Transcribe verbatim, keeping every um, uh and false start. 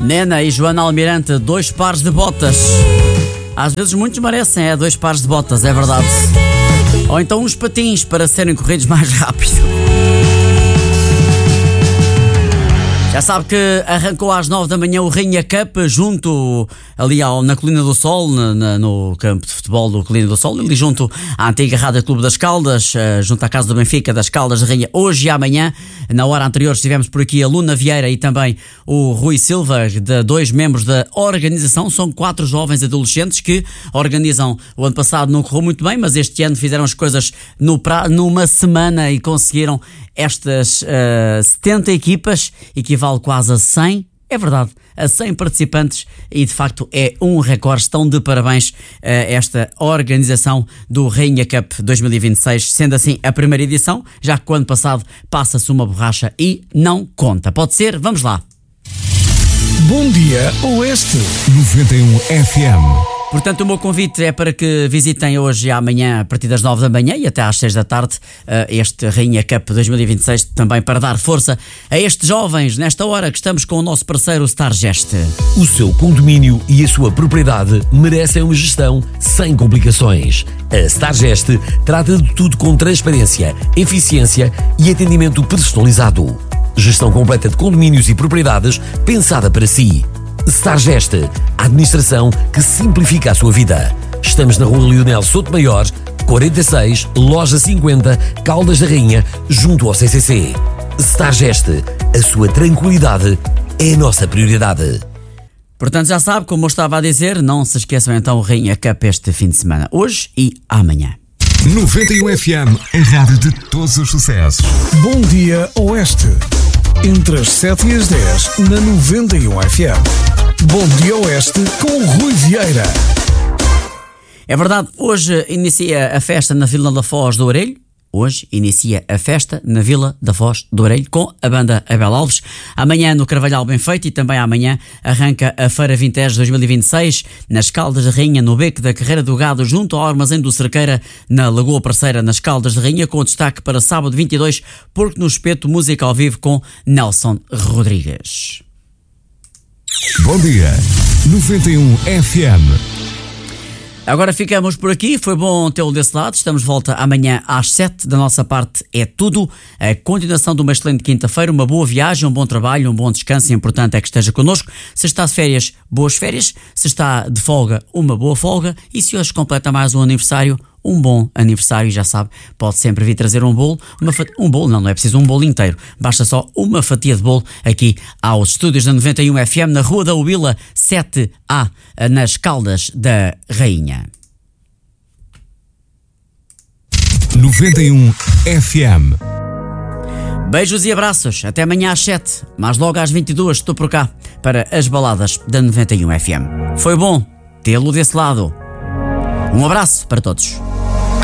Nena e Joana Almirante, dois pares de botas. Às vezes muitos merecem, é dois pares de botas, é verdade. Ou então uns patins para serem corridos mais rápido. Já sabe que arrancou às nove da manhã o Rainha Cup, junto ali ao, na Colina do Sol, na, na, no campo de futebol do Colina do Sol, ali junto à antiga Rádio Clube das Caldas, uh, junto à Casa do Benfica das Caldas de Rainha, hoje e amanhã. Na hora anterior estivemos por aqui a Luna Vieira e também o Rui Silva, de dois membros da organização. São quatro jovens adolescentes que organizam. O ano passado não correu muito bem, mas este ano fizeram as coisas no pra, numa semana e conseguiram estas uh, setenta equipas, equivale quase a cem, é verdade, a cem participantes, e de facto é um recorde. Estão de parabéns a esta organização do Rainha Cup dois mil e vinte e seis, sendo assim a primeira edição, já que o ano passado passa-se uma borracha e não conta. Pode ser? Vamos lá. Bom dia, Oeste noventa e um F M. Portanto, o meu convite é para que visitem hoje e amanhã, a partir das nove da manhã e até às seis da tarde, este Rainha Cup dois mil e vinte e seis, também para dar força a estes jovens, nesta hora que estamos com o nosso parceiro Stargest. O seu condomínio e a sua propriedade merecem uma gestão sem complicações. A Stargest trata de tudo com transparência, eficiência e atendimento personalizado. Gestão completa de condomínios e propriedades pensada para si. Stargest, a administração que simplifica a sua vida. Estamos na Rua Leonel Sotomayor, quarenta e seis, Loja cinquenta, Caldas da Rainha, junto ao C C C. Stargest, a sua tranquilidade é a nossa prioridade. Portanto, já sabe, como eu estava a dizer, não se esqueçam então o Rainha Cup este fim de semana, hoje e amanhã. noventa e um F M, a rádio de todos os sucessos. Bom dia, Oeste. Entre as sete e as dez, na noventa e um F M. Bom dia, Oeste, com o Rui Vieira. É verdade, hoje inicia a festa na Vila da Foz do Orelho. Hoje inicia a festa na Vila da Foz do Orelho com a banda Abel Alves. Amanhã no Carvalhal Bem Feito e também amanhã arranca a Feira Vintage dois mil e vinte e seis nas Caldas de Rainha, no Beco da Carreira do Gado, junto ao Armazém do Cerqueira, na Lagoa Parceira, nas Caldas de Rainha, com destaque para sábado vinte e dois, Porco no Espeto, música ao vivo com Nelson Rodrigues. Bom dia, noventa e um F M. Agora ficamos por aqui, foi bom tê-lo desse lado. Estamos de volta amanhã às sete. Da nossa parte é tudo. A continuação de uma excelente quinta-feira, uma boa viagem, um bom trabalho, um bom descanso. O importante é que esteja connosco. Se está de férias, boas férias. Se está de folga, uma boa folga. E se hoje completa mais um aniversário, um bom aniversário. Já sabe, pode sempre vir trazer um bolo. Uma fat... Um bolo não, não é preciso um bolo inteiro. Basta só uma fatia de bolo aqui aos estúdios da noventa e um F M, na Rua da Ubila sete A, nas Caldas da Rainha. noventa e um F M. Beijos e abraços. Até amanhã às sete. Mas logo às vinte e duas estou por cá para as baladas da noventa e um F M. Foi bom tê-lo desse lado. Um abraço para todos.